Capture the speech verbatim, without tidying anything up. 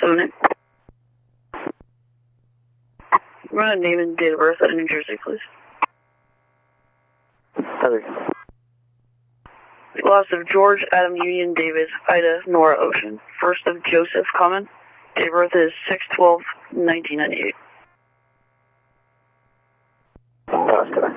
seven eight. Run a name and date of birth out of New Jersey, please. Heather. Loss of George, Adam, Union, David, Ida, Nora, Ocean. First of Joseph, Common. Date of birth is six twelve nineteen ninety-eight. Oscar.